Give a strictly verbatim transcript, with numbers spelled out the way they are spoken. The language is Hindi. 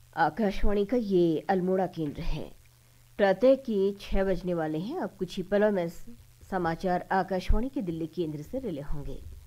आकाशवाणी का ये अल्मोड़ा केंद्र है। प्रातः के छह बजने वाले हैं। अब कुछ ही पलों में समाचार आकाशवाणी के दिल्ली केंद्र से रिले होंगे।